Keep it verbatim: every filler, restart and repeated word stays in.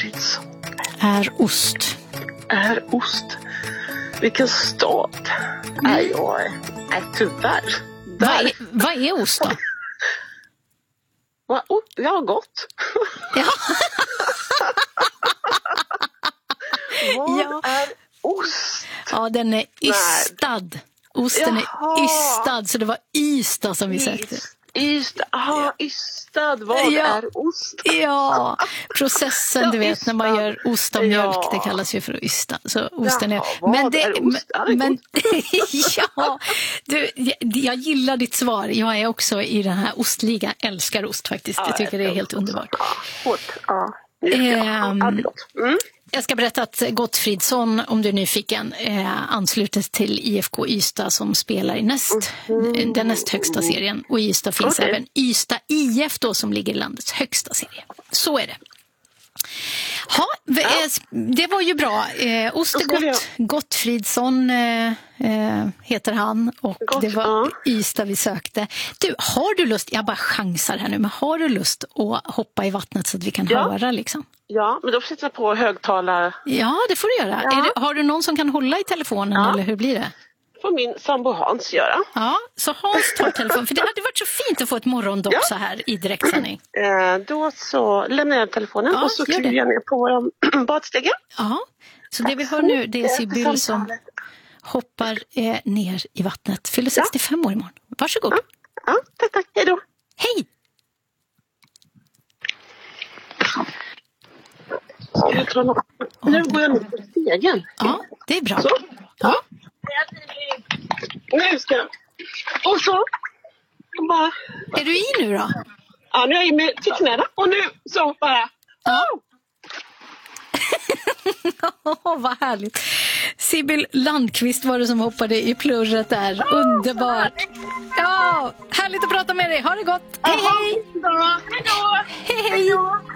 Gottfridsson. Är ost. Är ost. Vilken stad? Mm. Nej, jag är... Nej, tyvärr. Vad är, vad är ost då? Va? Oh, ja, gott. Ja. Vad ja. är ost? Ja, den är ystad. Osten Jaha. är ystad, så det var Ystad som vi sökte. Ystad, aha, Ystad, vad ja. är ost? Ja, processen, du vet, Ystad. när man gör ost av mjölk, ja. det kallas ju för Ystad. Så osten Jaha, är... Men det är ost? men, men ja, du, jag, jag gillar ditt svar. Jag är också i den här ostligan, älskar ost faktiskt. Ja, jag tycker det är helt underbart. Ja, hårt. Ja. Ehm, ja, det är gott. Mm. Jag ska berätta att Gottfridsson, om du är nyfiken, eh, ansluter till I F K Ystad som spelar i näst, mm. den näst högsta serien. Och i Ystad finns okay. även Ystad I F då, som ligger i landets högsta serie. Så är det. Ha, ja. Det var ju bra. Eh, Ostergott Gottfridsson eh, eh, heter han, och Gott, det var ja. Ystad vi sökte. Du, har du lust, jag bara chansar här nu, men har du lust att hoppa i vattnet så att vi kan ja. höra liksom? Ja, men då sitter jag på högtalare. Ja, det får du göra. Ja. Är det, har du någon som kan hålla i telefonen ja. eller hur blir det? Får min sambo Hans göra. Ja, så Hans tar telefonen. För det hade varit så fint att få ett morgondopp ja. så här i direktsändning. Eh, då så lämnar jag telefonen ja, och så kliver jag ner på vår badstege. Ja, så det vi hör nu, det är Sibyl som hoppar eh, ner i vattnet. Fyller sextiofem ja. år imorgon. Varsågod. Ja, ja tack, tack. Hej då. Hej! Nu går jag ner på stegen. Ja, det är bra. Så. Ja. Nu ska jag. Och så. Bara. Är du i nu då? Ja, nu är jag i med till knäna. Och nu så bara. Ja. Oh, vad härligt. Sibyl Landqvist var det som hoppade i plurret där. Underbart. Ja, härligt att prata med dig. Ha det gott. Hej, hej. Hej då. Hej, hej.